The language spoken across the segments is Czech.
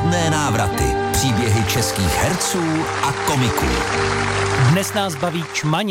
Četné návraty, příběhy českých herců a komiků. Dnes nás baví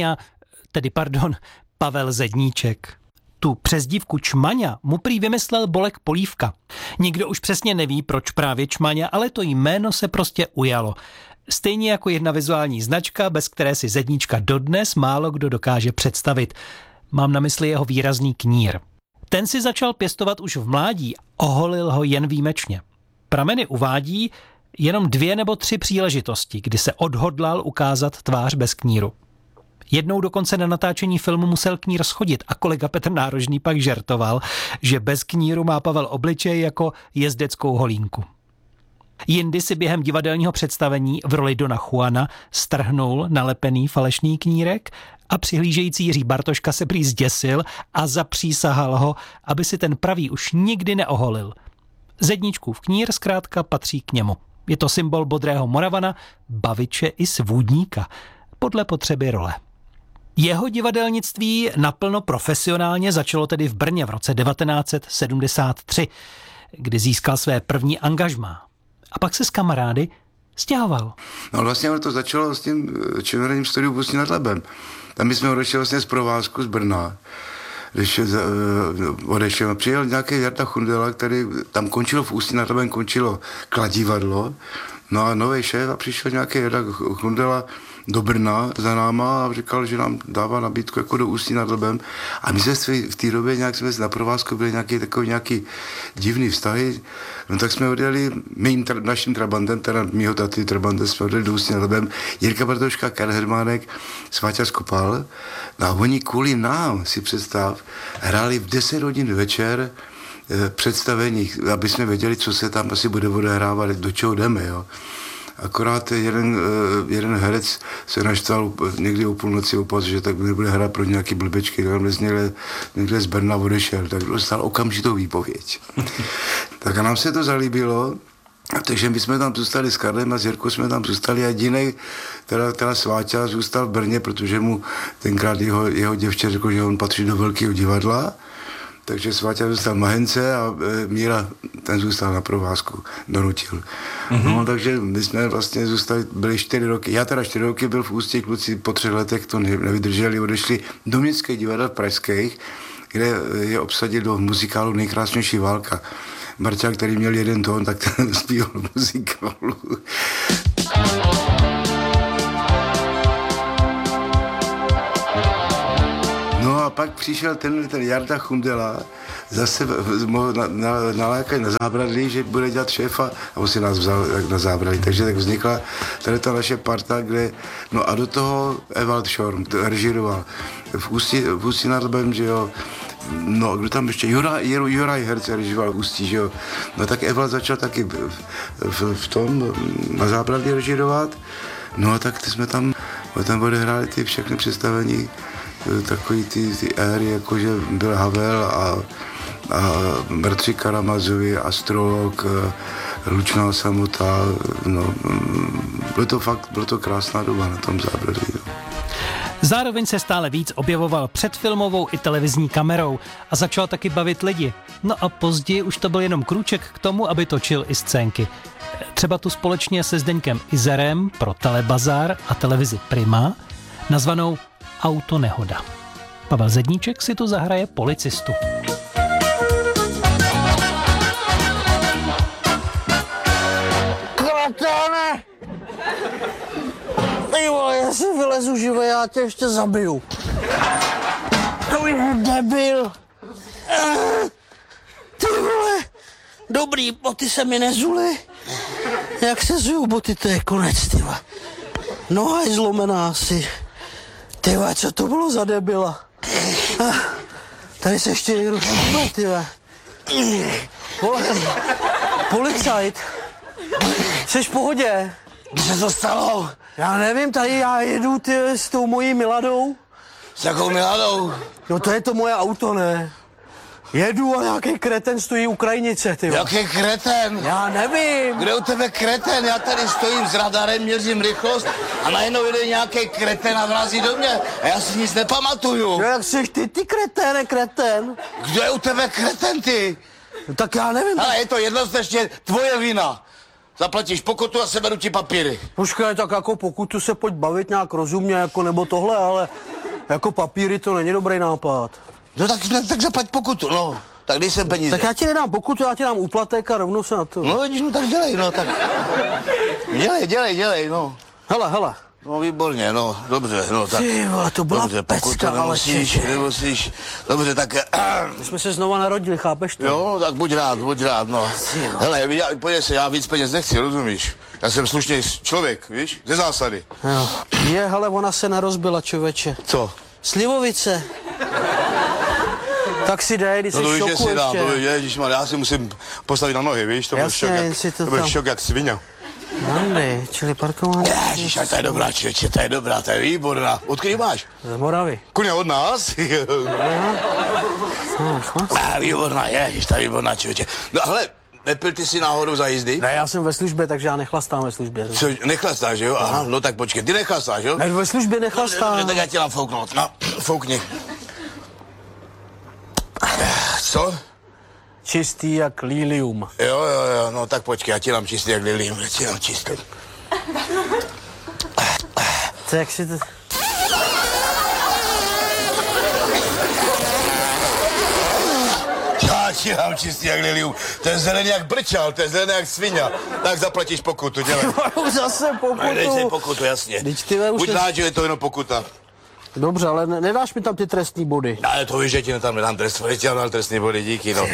Pavel Zedníček. Tu přezdívku Čmaňa mu prý vymyslel Bolek Polívka. Nikdo už přesně neví, proč právě Čmaňa, ale to jméno se prostě ujalo. Stejně jako jedna vizuální značka, bez které si Zedníčka dodnes málo kdo dokáže představit. Mám na mysli jeho výrazný knír. Ten si začal pěstovat už v mládí, oholil ho jen výjimečně. Prameny uvádí jenom 2 nebo 3 příležitosti, kdy se odhodlal ukázat tvář bez kníru. Jednou dokonce na natáčení filmu musel knír schodit a kolega Petr Nárožný pak žertoval, že bez kníru má Pavel obličej jako jezdeckou holínku. Jindy si během divadelního představení v roli Dona Juana strhnul nalepený falešný knírek a přihlížející Jiří Bartoška se prý zděsil a zapřísahal ho, aby si ten pravý už nikdy neoholil. Zedníčkův knír zkrátka patří k němu. Je to symbol bodrého Moravana, baviče i svůdníka, podle potřeby role. Jeho divadelnictví naplno profesionálně začalo tedy v Brně v roce 1973, kdy získal své první angažmá. A pak se s kamarády stěhoval. No vlastně to začalo s tím činoherním studiu v Ústí nad Labem. Tam jsme odešli vlastně z provázku z Brna. Když odešel, přijel nějaký Jarda Chundela, který tam končilo v Ústí nad Labem, končilo kladívadlo. No a nový šéf a přišel nějaký Jarda Chundela do Brna za náma a říkal, že nám dává nabídku jako do Ústí nad Labem. A my jsme v té době nějak jsme na provázku byli nějaký divný vztahy. No tak jsme odjeli naším trabantem, teda mýho taty trabantem, jsme odjeli do Ústí nad Labem. Jirka Bartoška, Karel Hermánek, Sváťa Skopal. No a oni kvůli nám, si představ, hráli v 10 hodin večer představení, aby jsme věděli, co se tam asi bude odehrávat, do čeho jdeme, jo. Akorát jeden herec se naštval někdy o půlnoci opas, že tak nebude hrát pro nějaký blbečky, někde z Brna odešel, tak dostal okamžitou výpověď. Tak a nám se to zalíbilo, takže my jsme tam zůstali s Karlem a s Jirkou jsme tam zůstali a jedinej, teda Sváťa zůstal v Brně, protože mu tenkrát jeho děvče řekl, že on patří do velkého divadla. Takže Sváťa zůstal v Mahence a Míra, ten zůstal na provázku, donutil. Mm-hmm. No, takže my jsme vlastně zůstali, byli 4 roky, já teda 4 roky byl v Ústí, kluci po 3 letech to nevydrželi, odešli do Městských divadel pražských, kde je obsadil do muzikálu Nejkrásnější válka. Marťák, který měl jeden tón, tak ten zpíval muzikálu. No a pak přišel ten Jarda Chundela, zase nalákal na Zábradlí, že bude dělat šéfa a on si nás vzal na Zábradlí. Takže tak vznikla tady ta naše parta, kde, no a do toho Ewald Schorm režíroval. V Ústí nad Labem, že jo, no kdo tam ještě, Juraj Herce režíroval v Ústí, že jo. No tak Ewald začal taky v tom na Zábradlí režírovat, no a tak jsme tam odehráli ty všechny představení, takový ty éry, jakože byl Havel a Bratři Karamazovi, Astrolog, Lučná samota, no, bylo to krásná doba na tom Zábradlí. No. Zároveň se stále víc objevoval před filmovou i televizní kamerou a začal taky bavit lidi. No a později už to byl jenom krůček k tomu, aby točil i scénky. Třeba tu společně se Zdeňkem Izerem pro Telebazar a televizi Prima, nazvanou Autonehoda. Pavel Zedníček si tu zahraje policistu. Kratáne! Ty vole, já si vylezu živý, já tě ještě zabiju. To je debil. Ty vole, dobrý, boty se mi nezuly. Jak se zují boty, to je konec, ty vole. Noha je zlomená asi. Ty vole, co to bylo za debila? Tady se ještě někdo šupe, ty vole. Vole, policajt. Jsi v pohodě? Co se to stalo? Já nevím, tady já jedu s tou mojí Miladou. S jakou Miladou? No to je to moje auto, ne? Jedu a nějaký kreten stojí u krajnice, ty. Jaký kreten? Já nevím. Kde u tebe kreten? Já tady stojím s radarem, měřím rychlost a najednou jde nějaký kreten a vrazí do mě a já si nic nepamatuju. No jak jsi ty kreténe, kreten? Kdo je u tebe kreten, ty? No, tak já nevím. Ale je to jednoznačně tvoje vina. Zaplatíš pokutu a seberu ti papíry. Počkej, tak jako pokutu se pojď bavit nějak rozumně, jako nebo tohle, ale jako papíry to není dobrý nápad. No tak zaplať pokutu, no. Tak dej sem peníze. Tak já ti nedám pokutu, já ti dám úplatek a rovnou se na to. No vidíš, no tak dělej, no tak. Dělej, no. Hele. No výborně, no, dobře, no tak. Ty vole, to byla dobře, pecka, ale nemusíš. Dobře, tak... My jsme se znova narodili, chápeš to? Jo, tak buď rád, no. Hele, podívej se, já víc peněz nechci, rozumíš? Já jsem slušný člověk, víš, ze zásady. Jo. Hele, ona se nerozbila, člověče. Co? Slivovice. Tak si dej, když jsi No to víš, že šoku si dám, ještě. ježišmarja, já si musím postavit na nohy, víš, to byl Jasně, šok, šok jak svině. Mandy, čili parkování. Ježiš, to je dobrá, člověče, to je dobrá, to je výborná. Odkud ji máš? Z Moravy. Kuně od nás? Výborná, ježiš, ta výborná, člověče. No hele, nepil ty si náhodou za jízdy? Ne, já jsem ve službě, takže já nechlastám ve službě. Co, nechlastáš, jo? Aha, no tak počkej, ty nechlastáš, jo? Ne, ve službě nechlastám. Dobře, tak já tě dám fouknout, no, foukni. Co? Čistý jak lilium. Jo, no tak počkej, já ti dám čistý jak lilium, já ti dám čistý. To jak si to... Já ti dám čistý jak lilium, to je zelený jak brčal, to je zelený jak svině. Tak zaplatíš pokutu, dělej. Zase pokutu. Dej si pokutu, jasně. Buď rád, že je to jenom pokuta. Dobře, ale nedáš mi tam ty trestní body. Ale to víš, že ti tam nedám trest, ale ti dám trestní body, díky, no.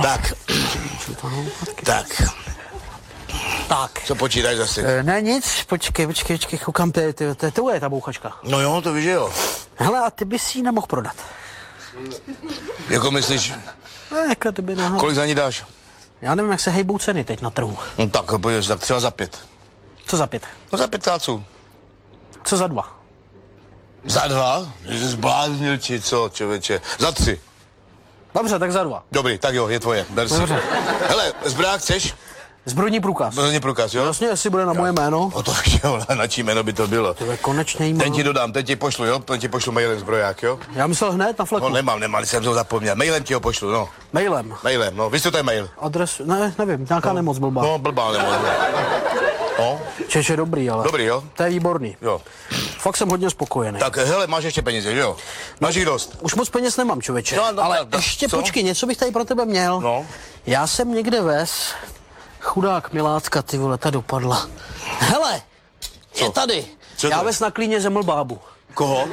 Tak. Co počítáš zase? Ne, nic, počkej, koukám, to je ta bouchačka. No jo, to víš, že jo. Hele, a ty bys si ji nemohl prodat. Jako myslíš, Jako ty by náhodou. kolik za ní dáš? Já nevím, jak se hejbou ceny teď na trhu. No tak, pojď, tak třeba za 5. Co za 5? No za 5 táců. Co za 2? Za 2? Jsi zbláznil, či co, člověče? Za 3. Dobře, tak za 2. Dobrý, tak jo, je tvoje, ber si. Dobře. Hele, zbrák chceš? Zbrojní průkaz. Zbrojní průkaz, jo? Vlastně, jestli bude na moje jméno. O to jo, na čí jméno by to bylo. To je konečně jí Ten ti dodám, ten ti pošlu, jo? Ten ti pošlu mailem zbroják, jo? Já myslel hned na fleku. No nemám, jsem to zapomněl. Mailem ti ho pošlu, no. Mailem. Mailem, no. Víš, co to je mail? Adres, ne, nevím, nějaká nemoc blbá. No, blbá nemoc. No. Češ je dobrý, ale. Dobrý, jo? To je výborný. Jo. Fakt jsem hodně spokojený. Tak hele, máš ještě peníze, že jo? Máš jich dost. Už moc peněz nemám, člověče. No, ale ještě co? počkej, něco bych tady pro tebe měl. No. Já jsem někde vez, chudák milácka, ty vole, ta dopadla. Hele, Co? je tady. Co Já to je? vez na klíně zemlbábu. Koho?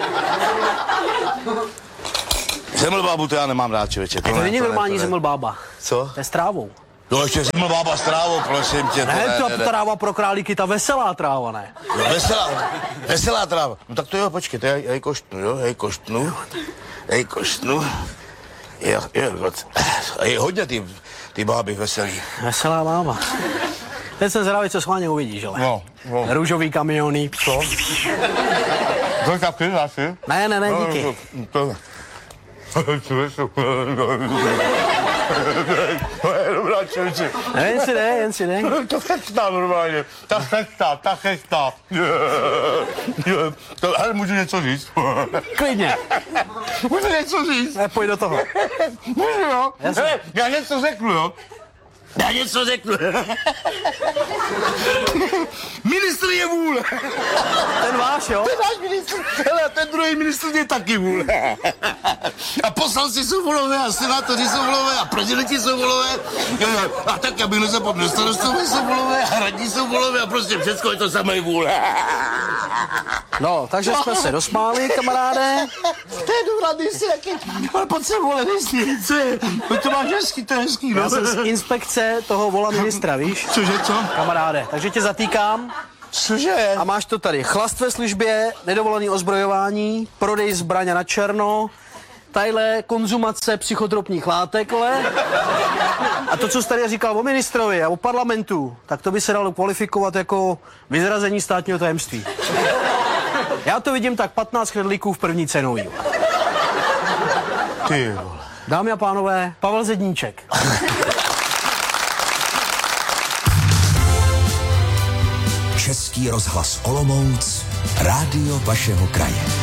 Zemlbábu to já nemám rád, člověče. To není normální zemlbába. Co? To je s trávou. No ještě zemlbába s trávou, prosím tě. to Ne, to tráva pro králíky, ta veselá tráva, ne. No, veselá tráva. No tak to jo, počkej, to já ji koštnu, jo, já ji koštnu. Jo, a je hodně ty báby veselý. Veselá máma. Teď jsem zvědavý, co schválně uvidíš, ale. No. Růžový kamiony. Co? To taky zase? Ne, díky. To je dobrá, člověče. Jen si dej. To chestá normálně. Ta chestá. Ale můžu něco říct? Klidně. Můžu něco říct? Ne, pojď do toho. Můžu, jo? Jasně. Hele, já něco řeknu, jo? Ministr je vůle. Ten váš, jo? Ten náš ministr, hele, ten druhý ministr je taky vůle. A poslanci jsou volové, a senátoři jsou volové, a prezidenti jsou volové. A tak, abych nezapomněl, starostové jsou volové, a radní jsou volové, a prostě všechno je to samé vůle. No, takže jsme se dosmáli, kamaráde. To je dobrá, dej si jaký, ale pojď se, vole, dej si, co je? To máš hezký, to je hezký, no. Já jsem z inspekce toho vola ministra, víš? Cože, co? Kamaráde, takže tě zatýkám. Cože? A máš to tady. Chlast ve službě, nedovolený ozbrojování, prodej zbraně na černo, tadyhle konzumace psychotropních látek, a to, co jsi tady říkal o ministrovi a o parlamentu, tak to by se dalo kvalifikovat jako vyzrazení státního tajemství. Já to vidím tak 15 chrlíků v první cenový. Ty vole. Dámy a pánové, Pavel Zedníček. Český rozhlas Olomouc, rádio vašeho kraje.